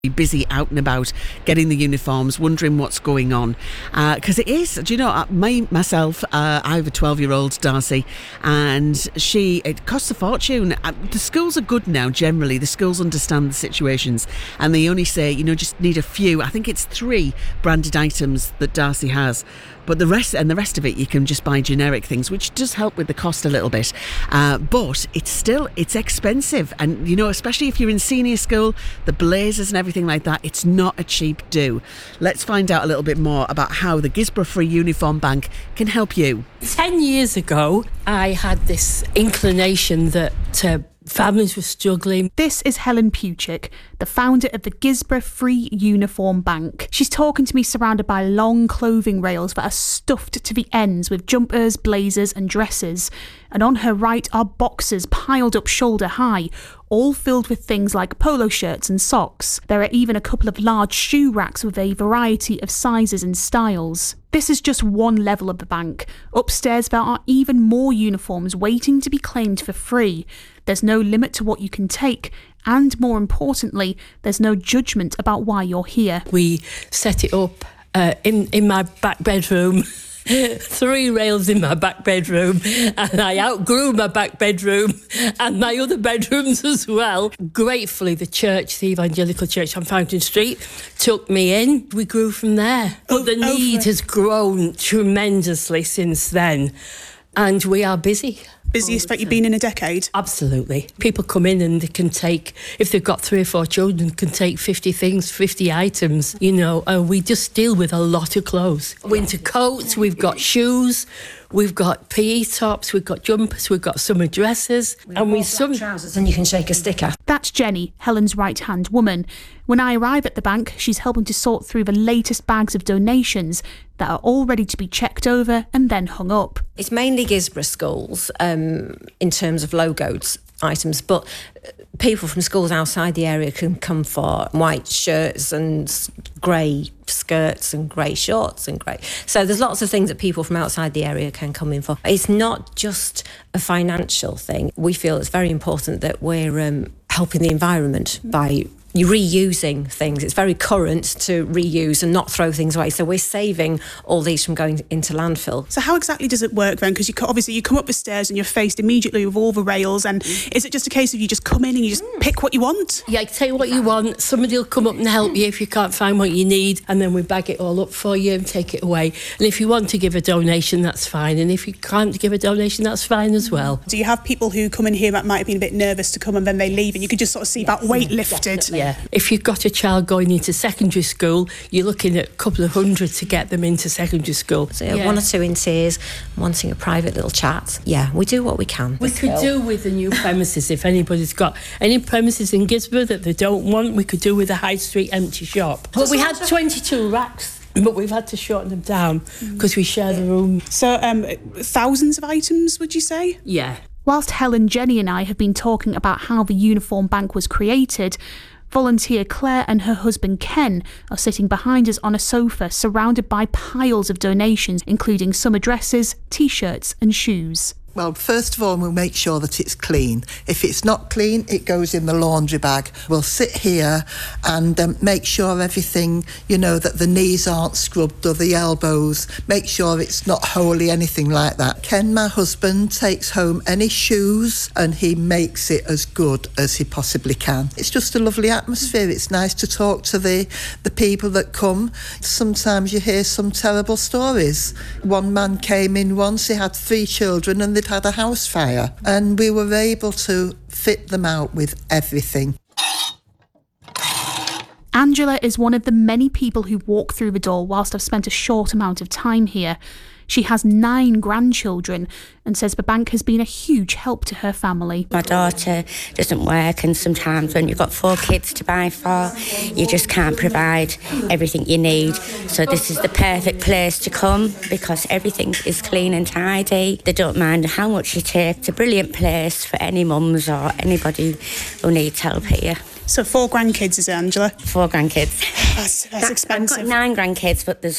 busy out and about getting the uniforms, wondering what's going on, because it is, do you know, myself, I have a 12-year-old Darcy, and it costs a fortune. The schools are good now. Generally the schools understand the situations, and they only say, just need a few. I think it's 3 branded items that Darcy has, but the rest of it you can just buy generic things, which does help with the cost a little bit, but it's expensive, and especially if you're in senior school, the blazers and everything like that, it's not a cheap do. Let's find out a little bit more about how the Gisborough Free Uniform Bank can help you. 10 years ago, I had this inclination that families were struggling. This is Helen Puchik, the founder of the Gisborough Free Uniform Bank. She's talking to me surrounded by long clothing rails that are stuffed to the ends with jumpers, blazers and dresses. And on her right are boxes piled up shoulder high, all filled with things like polo shirts and socks. There are even a couple of large shoe racks with a variety of sizes and styles. This is just one level of the bank. Upstairs there are even more uniforms waiting to be claimed for free. There's no limit to what you can take, and more importantly, there's no judgment about why you're here. We set it up in my back bedroom. 3 rails in my back bedroom, and I outgrew my back bedroom and my other bedrooms as well. Gratefully, the Evangelical Church on Fountain Street, took me in. We grew from there. But the need has grown tremendously since then, and we are busy. Busiest that you've been in a decade? Absolutely. People come in and they can take, if they've got 3 or 4 children, can take 50 things, 50 items. We just deal with a lot of clothes. Winter coats, we've got shoes, we've got PE tops, we've got jumpers, we've got summer dresses. Some trousers and you can shake a sticker. That's Jenny, Helen's right-hand woman. When I arrive at the bank, she's helping to sort through the latest bags of donations that are all ready to be checked over and then hung up. It's mainly Gisborough schools in terms of logoed items, but people from schools outside the area can come for white shirts and grey skirts and grey shorts and grey. So there's lots of things that people from outside the area can come in for. It's not just a financial thing. We feel it's very important that we're helping the environment by reusing things. It's very current to reuse and not throw things away. So we're saving all these from going into landfill. So how exactly does it work then? Because you come up the stairs and you're faced immediately with all the rails, and is it just a case of you just come in and you just pick what you want? Yeah, take what you want. Somebody will come up and help you if you can't find what you need, and then we bag it all up for you and take it away. And if you want to give a donation, that's fine. And if you can't give a donation, that's fine as well. Do you have people who come in here that might have been a bit nervous to come and then they leave, and you can just sort of see that weight lifted? Definitely. Yeah. If you've got a child going into secondary school, you're looking at a couple of hundred to get them into secondary school. So 1 or 2 in tears, wanting a private little chat. Yeah, we do what we can. We could do with the new premises. If anybody's got any premises in Gisborough that they don't want, we could do with a high street empty shop. But we had 22 racks, but we've had to shorten them down because we share the room. So thousands of items, would you say? Yeah. Whilst Helen, Jenny and I have been talking about how the Uniform Bank was created, volunteer Claire and her husband Ken are sitting behind us on a sofa surrounded by piles of donations, including summer dresses, t-shirts and shoes. Well, first of all, we'll make sure that it's clean. If it's not clean, it goes in the laundry bag. We'll sit here and make sure everything, that the knees aren't scrubbed or the elbows. Make sure it's not holey, anything like that. Ken, my husband, takes home any shoes and he makes it as good as he possibly can. It's just a lovely atmosphere. It's nice to talk to the people that come. Sometimes you hear some terrible stories. One man came in once, he had 3 children and they'd had a house fire, and we were able to fit them out with everything. Angela is one of the many people who walk through the door whilst I've spent a short amount of time here. She has 9 grandchildren and says the bank has been a huge help to her family. My daughter doesn't work, and sometimes when you've got 4 kids to buy for, you just can't provide everything you need. So this is the perfect place to come because everything is clean and tidy. They don't mind how much you take. It's a brilliant place for any mums or anybody who needs help here. So 4 grandkids, is it, Angela? 4 grandkids. That's expensive. I've got 9 grandkids, but there's